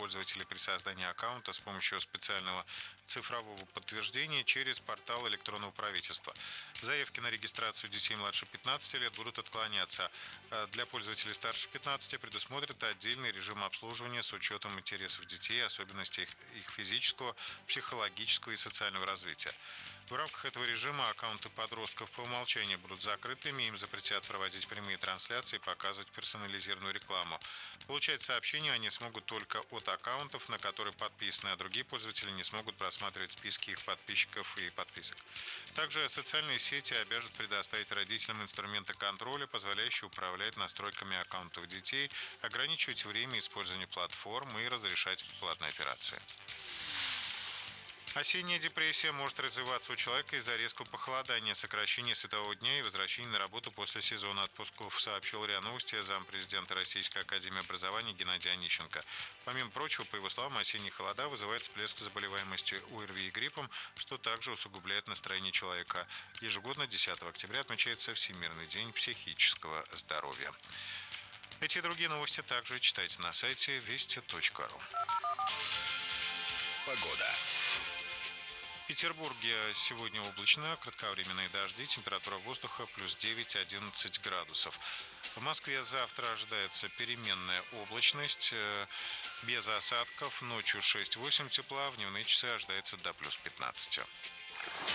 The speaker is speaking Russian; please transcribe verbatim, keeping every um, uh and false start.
пользователей при создании аккаунта с помощью специального цифрового подтверждения через портал электронного правительства. Заявки на регистрацию детей младше пятнадцати лет будут отклоняться. Для пользователей старше пятнадцати предусмотрят отдельный режим обслуживания с учетом интересов детей, особенностей их физического, психологического и социального развития. В рамках этого режима аккаунты подростков по умолчанию будут закрытыми, им запретят проводить прямые трансляции и показывать персонализированную рекламу. Получать сообщения они смогут только от аккаунтов, на которые подписаны, а другие пользователи не смогут просматривать списки их подписчиков и подписок. Также социальные сети обяжут предоставить родителям инструменты контроля, позволяющие управлять настройками аккаунтов детей, ограничивать время использования платформ и разрешать платные операции. Осенняя депрессия может развиваться у человека из-за резкого похолодания, сокращения светового дня и возвращения на работу после сезона отпусков, сообщил РИА Новости зампрезидента Российской академии образования Геннадий Онищенко. Помимо прочего, по его словам, осенние холода вызывают всплеск заболеваемости ОРВИ и гриппом, что также усугубляет настроение человека. Ежегодно десятого октября отмечается Всемирный день психического здоровья. Эти и другие новости также читайте на сайте вести точка ру. Погода. В Петербурге сегодня облачно, кратковременные дожди, температура воздуха плюс девять-одиннадцать градусов. В Москве завтра ожидается переменная облачность, без осадков, ночью шесть-восемь тепла, в дневные часы ожидается до плюс пятнадцати.